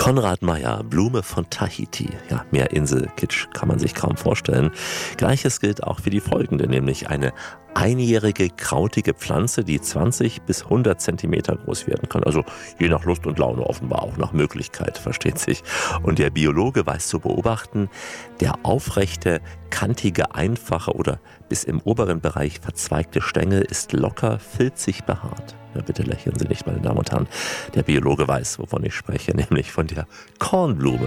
Konrad Meyer, Blume von Tahiti. Ja, mehr Inselkitsch kann man sich kaum vorstellen. Gleiches gilt auch für die folgende, nämlich eine einjährige, krautige Pflanze, die 20 bis 100 Zentimeter groß werden kann. Also je nach Lust und Laune, offenbar auch nach Möglichkeit, versteht sich. Und der Biologe weiß zu beobachten, der aufrechte, kantige, einfache oder bis im oberen Bereich verzweigte Stängel ist locker, filzig behaart. Ja, bitte lächeln Sie nicht, meine Damen und Herren. Der Biologe weiß, wovon ich spreche, nämlich von der Kornblume.